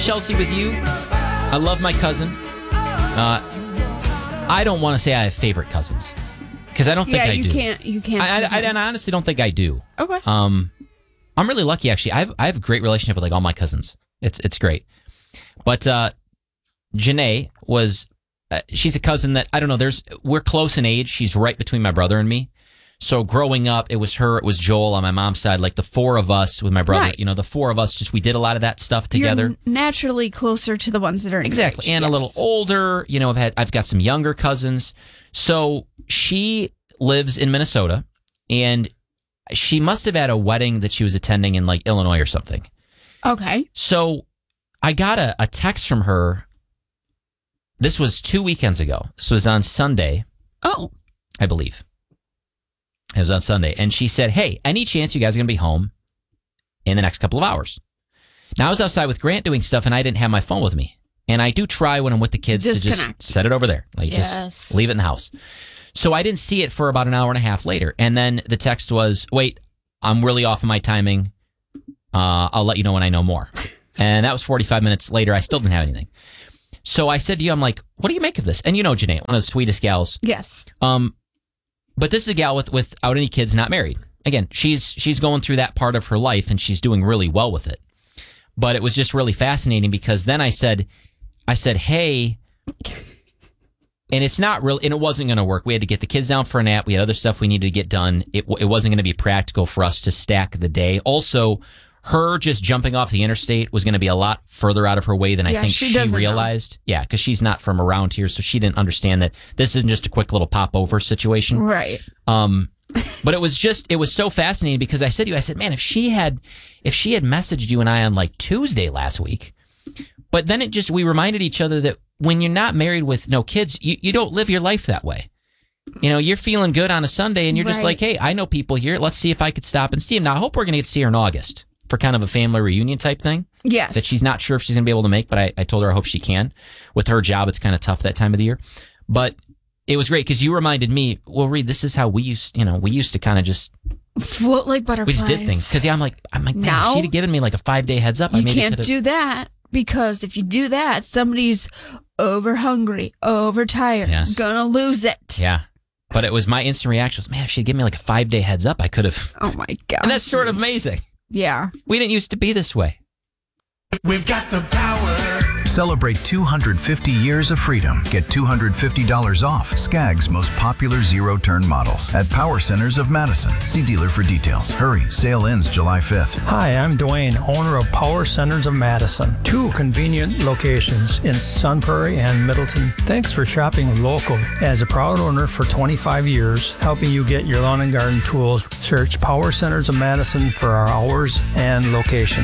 Chelsea, with you, I love my cousin. I don't want to say I have favorite cousins because I don't think I do. You can't. I honestly don't think I do. Okay. I'm really lucky, actually. I have a great relationship with like all my cousins. It's great. But Janae was, she's a cousin that, I don't know, we're close in age. She's right between my brother and me. So growing up, it was her, it was Joel on my mom's side, like the four of us with my brother. Right. You know, the four of us, we did a lot of that stuff together. You're naturally closer to the ones that are in exactly, your age. and a little older. You know, I've got some younger cousins. So she lives in Minnesota, and she must have had a wedding that she was attending in like Illinois or something. Okay. So I got a text from her. This was 2 weekends ago. This was on Sunday. Oh, I believe. It was on Sunday. And she said, hey, any chance you guys are going to be home in the next couple of hours? Now, I was outside with Grant doing stuff, and I didn't have my phone with me. And I do try when I'm with the kids to just set it over there. Like, just leave it in the house. So I didn't see it for about an hour and a half later. And then the text was, wait, I'm really off of my timing. I'll let you know when I know more. And that was 45 minutes later. I still didn't have anything. So I said to you, I'm like, what do you make of this? And you know Janae, one of the sweetest gals. Yes. But this is a gal without any kids, not married. Again, she's going through that part of her life, and she's doing really well with it. But it was just really fascinating because then I said, hey, and it's not really, and it wasn't going to work. We had to get the kids down for a nap. We had other stuff we needed to get done. It wasn't going to be practical for us to stack the day. Also, her just jumping off the interstate was going to be a lot further out of her way than I think she realized. Know. Yeah, because she's not from around here, so she didn't understand that this isn't just a quick little pop over situation. Right. But it was so fascinating because I said to you, man, if she had messaged you and I on like Tuesday last week, but then we reminded each other that when you're not married with no kids, you don't live your life that way. You know, you're feeling good on a Sunday and you're just like, hey, I know people here. Let's see if I could stop and see them. Now, I hope we're going to get to see her in August for kind of a family reunion type thing. Yes. That she's not sure if she's going to be able to make, but I told her I hope she can. With her job, it's kind of tough that time of the year. But it was great because you reminded me, well, Reed, this is how we used to kind of just float like butterflies. We just did things. Because I'm like, man, if she'd have given me like a 5-day heads up. You can't do that because if you do that, somebody's over hungry, overtired, gonna lose it. Yeah. But it was my instant reaction was, man, if she'd given me like a 5-day heads up, I could have. Oh my God. And that's sort of amazing. Yeah. We didn't used to be this way. We've got the power. Celebrate 250 years of freedom. Get $250 off Skag's most popular zero-turn models at Power Centers of Madison. See dealer for details. Hurry, sale ends July 5th. Hi, I'm Dwayne, owner of Power Centers of Madison. 2 convenient locations in Sun Prairie and Middleton. Thanks for shopping local. As a proud owner for 25 years, helping you get your lawn and garden tools, search Power Centers of Madison for our hours and location.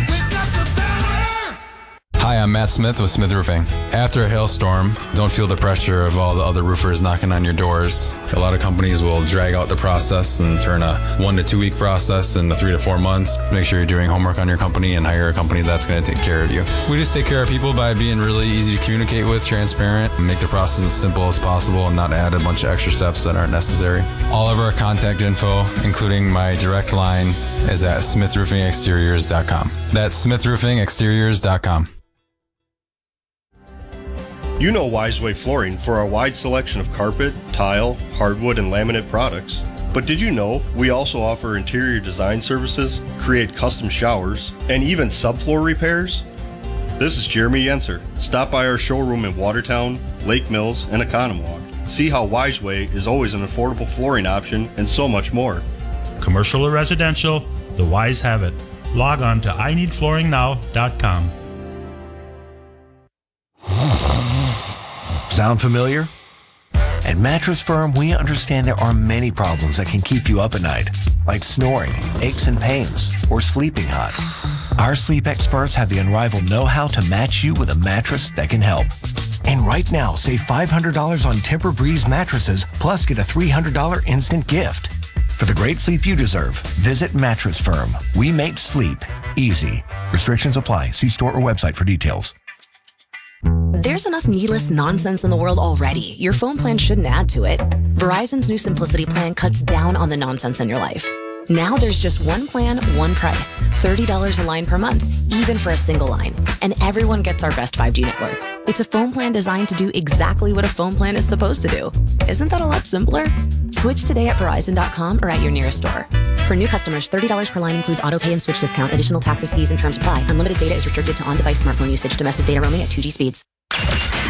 Hi, I'm Matt Smith with Smith Roofing. After a hailstorm, don't feel the pressure of all the other roofers knocking on your doors. A lot of companies will drag out the process and turn a 1 to 2 week process into 3 to 4 months. Make sure you're doing homework on your company and hire a company that's going to take care of you. We just take care of people by being really easy to communicate with, transparent, and make the process as simple as possible and not add a bunch of extra steps that aren't necessary. All of our contact info, including my direct line, is at smithroofingexteriors.com. That's smithroofingexteriors.com. You know Wiseway Flooring for our wide selection of carpet, tile, hardwood, and laminate products. But did you know we also offer interior design services, create custom showers, and even subfloor repairs? This is Jeremy Yenser. Stop by our showroom in Watertown, Lake Mills, and Oconomowoc. See how Wiseway is always an affordable flooring option and so much more. Commercial or residential, the Wise have it. Log on to ineedflooringnow.com. Sound familiar? At Mattress Firm, we understand there are many problems that can keep you up at night, like snoring, aches and pains, or sleeping hot. Our sleep experts have the unrivaled know-how to match you with a mattress that can help. And right now, save $500 on Tempur-Breeze mattresses, plus get a $300 instant gift. For the great sleep you deserve, visit Mattress Firm. We make sleep easy. Restrictions apply. See store or website for details. There's enough needless nonsense in the world already. Your phone plan shouldn't add to it. Verizon's new Simplicity plan cuts down on the nonsense in your life. Now there's just one plan, one price. $30 a line per month, even for a single line. And everyone gets our best 5G network. It's a phone plan designed to do exactly what a phone plan is supposed to do. Isn't that a lot simpler? Switch today at Verizon.com or at your nearest store. For new customers, $30 per line includes auto pay and switch discount. Additional taxes, fees, and terms apply. Unlimited data is restricted to on-device smartphone usage. Domestic data roaming at 2G speeds.